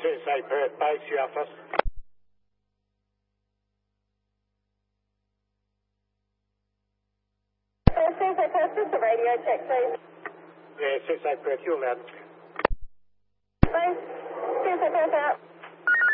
CSA Perth base, you are first. CSA Perth, just a radio check, please. Yeah, CSA Perth, you're loud. Base, CSA Perth out.